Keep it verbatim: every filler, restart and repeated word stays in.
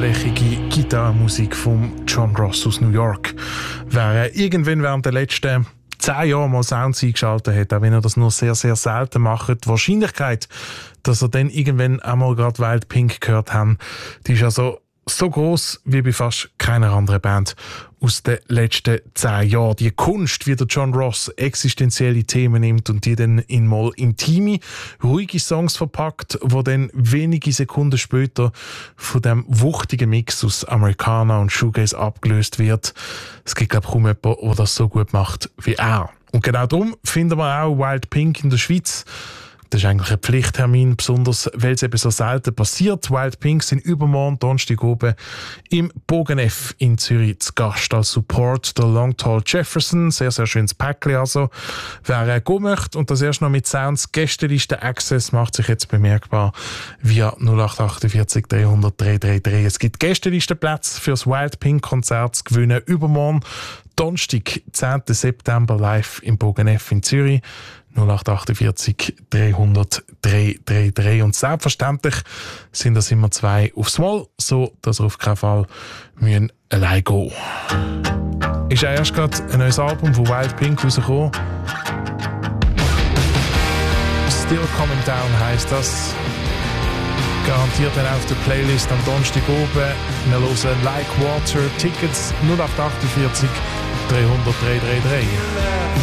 grossflächige Gitarrenmusik von John Ross aus New York. Wer irgendwann während der letzten zehn Jahren mal Sounds eingeschaltet hat, auch wenn er das nur sehr, sehr selten macht, die Wahrscheinlichkeit, dass er dann irgendwann einmal gerade Wild Pink gehört haben, die ist also so gross wie bei fast keiner anderen Band aus den letzten zehn Jahren. Die Kunst, wie der John Ross existenzielle Themen nimmt und die dann in mal intime, ruhige Songs verpackt, wo dann wenige Sekunden später von dem wuchtigen Mix aus Americana und Shoegaze abgelöst wird. Es gibt, glaube ich, kaum jemanden, der das so gut macht wie er. Und genau darum finden wir auch Wild Pink in der Schweiz. Das ist eigentlich ein Pflichttermin, besonders weil es eben so selten passiert. Wild Pink sind übermorgen Donnerstag oben im Bogen F in Zürich zu Gast als Support der Long Tall Jefferson. Sehr, sehr schönes Päckchen also. Wer äh, gehen möchte und das erst noch mit Sounds Gästeliste Access macht sich jetzt bemerkbar via null acht achtundvierzig dreihundert dreihundertdreiunddreißig. Es gibt Gästelistenplätze für das Wild Pink Konzert zu gewinnen übermorgen. Donnerstag, zehnten September live im Bogen F in Zürich. null acht achtundvierzig dreihundert dreihundertdreiunddreißig. Und selbstverständlich sind das immer zwei aufs Mal, so dass ihr auf keinen Fall müssen allein gehen müssen. Ist ja erst gerade ein neues Album von Wild Pink rausgekommen. Still Coming Down heisst das. Garantiert dann auf der Playlist am Donnerstag oben. Wir hören Like Water, Tickets null acht achtundvierzig dreihundert dreihundertdreiunddreißig.